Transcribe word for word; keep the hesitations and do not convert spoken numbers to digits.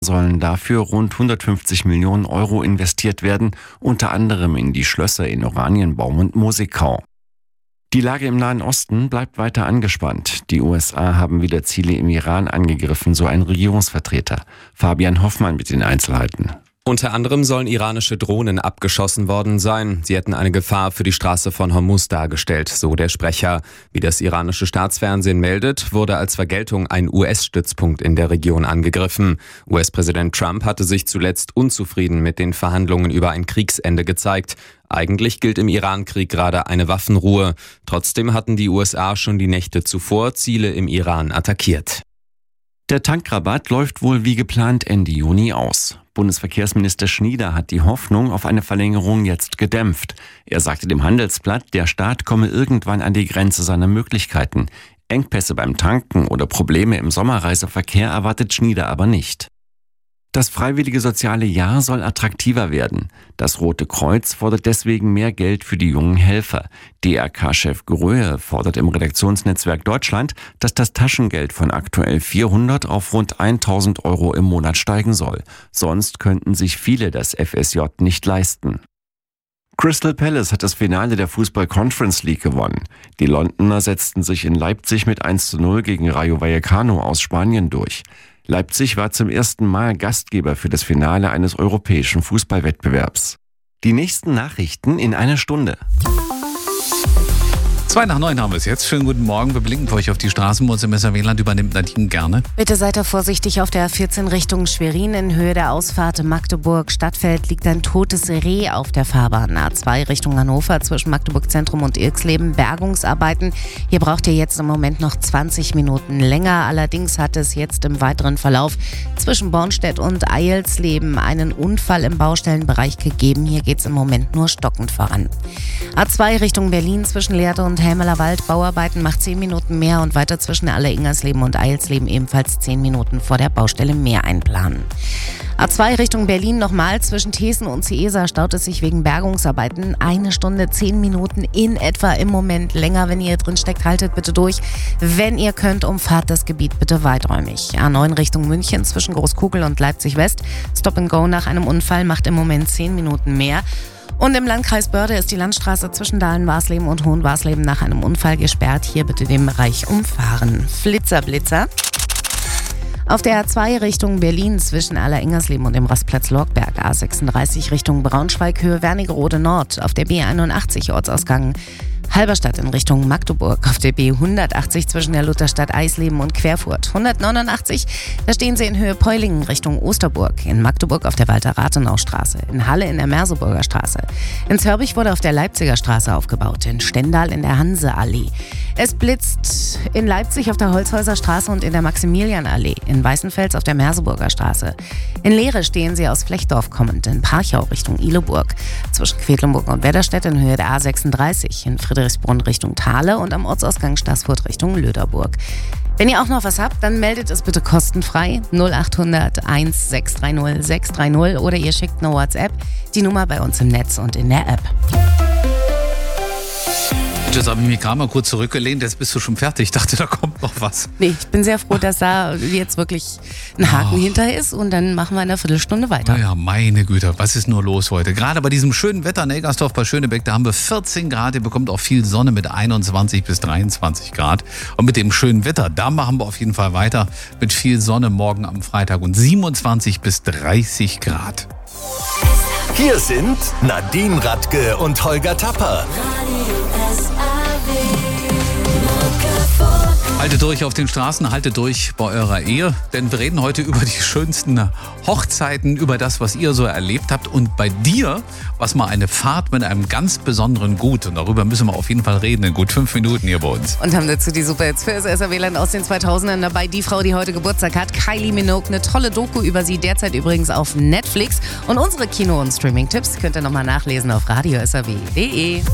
sollen dafür rund hundertfünfzig Millionen Euro investiert werden, unter anderem in die Schlösser in Oranienbaum und Mosigkau. Die Lage im Nahen Osten bleibt weiter angespannt. Die U S A haben wieder Ziele im Iran angegriffen, so ein Regierungsvertreter. Fabian Hoffmann mit den Einzelheiten. Unter anderem sollen iranische Drohnen abgeschossen worden sein. Sie hätten eine Gefahr für die Straße von Hormuz dargestellt, so der Sprecher. Wie das iranische Staatsfernsehen meldet, wurde als Vergeltung ein U S-Stützpunkt in der Region angegriffen. U S-Präsident Trump hatte sich zuletzt unzufrieden mit den Verhandlungen über ein Kriegsende gezeigt. Eigentlich gilt im Iran-Krieg gerade eine Waffenruhe. Trotzdem hatten die U S A schon die Nächte zuvor Ziele im Iran attackiert. Der Tankrabatt läuft wohl wie geplant Ende Juni aus. Bundesverkehrsminister Schnieder hat die Hoffnung auf eine Verlängerung jetzt gedämpft. Er sagte dem Handelsblatt, der Staat komme irgendwann an die Grenze seiner Möglichkeiten. Engpässe beim Tanken oder Probleme im Sommerreiseverkehr erwartet Schnieder aber nicht. Das freiwillige soziale Jahr soll attraktiver werden. Das Rote Kreuz fordert deswegen mehr Geld für die jungen Helfer. D R K-Chef Gröhe fordert im Redaktionsnetzwerk Deutschland, dass das Taschengeld von aktuell vierhundert auf rund tausend Euro im Monat steigen soll. Sonst könnten sich viele das F S J nicht leisten. Crystal Palace hat das Finale der Fußball Conference League gewonnen. Die Londoner setzten sich in Leipzig mit eins zu null gegen Rayo Vallecano aus Spanien durch. Leipzig war zum ersten Mal Gastgeber für das Finale eines europäischen Fußballwettbewerbs. Die nächsten Nachrichten in einer Stunde. Zwei nach neun haben wir es jetzt. Schönen guten Morgen. Wir blicken für euch auf die Straßen. Bei uns im S R W-Land übernimmt Nadine gerne. Bitte seid da vorsichtig auf der A vierzehn Richtung Schwerin. In Höhe der Ausfahrt Magdeburg-Stadtfeld liegt ein totes Reh auf der Fahrbahn. A zwei Richtung Hannover zwischen Magdeburg-Zentrum und Irxleben. Bergungsarbeiten. Hier braucht ihr jetzt im Moment noch zwanzig Minuten länger. Allerdings hat es jetzt im weiteren Verlauf zwischen Bornstedt und Eilsleben einen Unfall im Baustellenbereich gegeben. Hier geht es im Moment nur stockend voran. A zwei Richtung Berlin zwischen Lehrte und Helmeler Wald. Bauarbeiten macht zehn Minuten mehr und weiter zwischen Aller-Ingersleben und Eilsleben ebenfalls zehn Minuten vor der Baustelle mehr einplanen. A zwei Richtung Berlin nochmal zwischen Thesen und Ciesa staut es sich wegen Bergungsarbeiten. Eine Stunde, zehn Minuten in etwa im Moment länger. Wenn ihr hier drin steckt, haltet bitte durch. Wenn ihr könnt, umfahrt das Gebiet bitte weiträumig. A neun Richtung München zwischen Großkugel und Leipzig West. Stop and Go nach einem Unfall macht im Moment zehn Minuten mehr. Und im Landkreis Börde ist die Landstraße zwischen Dahlen-Warsleben und Hohen-Warsleben nach einem Unfall gesperrt. Hier bitte den Bereich umfahren. Flitzer, Blitzer. Auf der A zwei Richtung Berlin zwischen Aller-Ingersleben und dem Rastplatz Lorgberg. A sechsunddreißig Richtung Braunschweig, Höhe Wernigerode Nord. Auf der B einundachtzig Ortsausgang Halberstadt in Richtung Magdeburg. Auf der B hundertachtzig zwischen der Lutherstadt Eisleben und Querfurt. hundertneunundachtzig, da stehen sie in Höhe Peulingen Richtung Osterburg. In Magdeburg auf der Walter-Rathenau-Straße. In Halle in der Merseburger Straße. In Zörbich wurde auf der Leipziger Straße aufgebaut. In Stendal in der Hanseallee. Es blitzt in Leipzig auf der Holzhäuser Straße und in der Maximilianallee. In Weißenfels auf der Merseburger Straße. In Lehre stehen sie aus Flechdorf kommend. In Parchau Richtung Ihleburg. Zwischen Quedlinburg und Wedderstedt in Höhe der A sechsunddreißig. In Friedrichsbrunn Richtung Thale und am Ortsausgang Staßfurt Richtung Löderburg. Wenn ihr auch noch was habt, dann meldet es bitte kostenfrei null achthundert eins sechs drei null sechs drei null oder ihr schickt eine WhatsApp, die Nummer bei uns im Netz und in der App. Jetzt habe ich mich gerade mal kurz zurückgelehnt, jetzt bist du schon fertig. Ich dachte, da kommt noch was. Nee, ich bin sehr froh, dass da jetzt wirklich ein Haken oh. hinter ist und dann machen wir in einer Viertelstunde weiter. Ja, meine Güte, was ist nur los heute? Gerade bei diesem schönen Wetter in Eggersdorf bei Schönebeck, da haben wir vierzehn Grad, ihr bekommt auch viel Sonne mit einundzwanzig bis dreiundzwanzig Grad. Und mit dem schönen Wetter, da machen wir auf jeden Fall weiter mit viel Sonne morgen am Freitag und siebenundzwanzig bis dreißig Grad. Hier sind Nadine Radke und Holger Tapper. Haltet durch auf den Straßen, haltet durch bei eurer Ehe, denn wir reden heute über die schönsten Hochzeiten, über das, was ihr so erlebt habt und bei dir, was mal eine Fahrt mit einem ganz besonderen Gut und darüber müssen wir auf jeden Fall reden in gut fünf Minuten hier bei uns. Und haben dazu die Superhits für das S R W-Land aus den zweitausendern dabei, die Frau, die heute Geburtstag hat, Kylie Minogue, eine tolle Doku über sie, derzeit übrigens auf Netflix und unsere Kino- und Streaming-Tipps könnt ihr nochmal nachlesen auf radio s r w punkt d e.